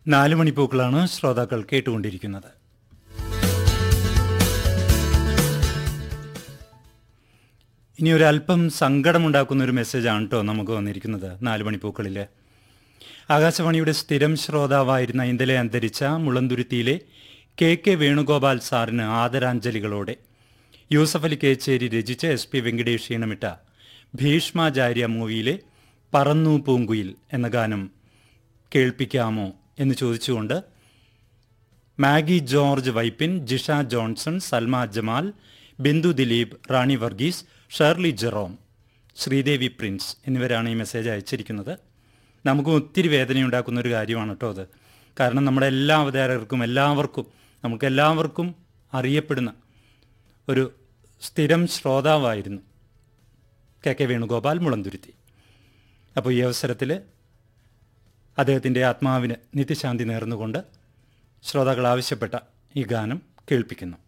4 മണിപ്പൂക്കളാണ് ശ്രോതാക്കൾ കേട്ടുകൊണ്ടിരിക്കുന്നത്. ഇനി ഒരല്പം സങ്കടമുണ്ടാക്കുന്നൊരു മെസ്സേജാണ് കേട്ടോ നമുക്ക് വന്നിരിക്കുന്നത് 4 മണിപ്പൂക്കളിൽ. ആകാശവാണിയുടെ സ്ഥിരം ശ്രോതാവായിരുന്ന ഇന്നലെ അന്തരിച്ച മുളന്തുരുത്തിയിലെ കെ വേണുഗോപാൽ സാറിന് ആദരാഞ്ജലികളോടെ യൂസഫ് അലി കേച്ചേരി രചിച്ച SP വെങ്കടേഷ് ഈണമിട്ട ഭീഷ്മാചാര്യ മൂവിയിലെ പറന്നു പൂങ്കുയിൽ എന്ന ഗാനം കേൾപ്പിക്കാമോ എന്ന് ചോദിച്ചുകൊണ്ട് Maggi George Vypin, Jisha Johnson, Salma Jamal, Bindu Dileep, റാണി വർഗീസ്, ഷേർലി ജെറോം, ശ്രീദേവി പ്രിൻസ് എന്നിവരാണ് ഈ മെസ്സേജ് അയച്ചിരിക്കുന്നത്. നമുക്ക് ഒത്തിരി വേദനയുണ്ടാക്കുന്നൊരു കാര്യമാണ് കേട്ടോ അത്. കാരണം നമ്മുടെ എല്ലാ അവതാരകർക്കും നമുക്കെല്ലാവർക്കും അറിയപ്പെടുന്ന ഒരു സ്ഥിരം ശ്രോതാവായിരുന്നു കെ വേണുഗോപാൽ മുളന്തുരുത്തി. അപ്പോൾ ഈ അവസരത്തിൽ അദ്ദേഹത്തിൻ്റെ ആത്മാവിന് നിത്യശാന്തി നേർന്നുകൊണ്ട് ശ്രോതാക്കൾ ആവശ്യപ്പെട്ട ഈ ഗാനം കേൾപ്പിക്കുന്നു.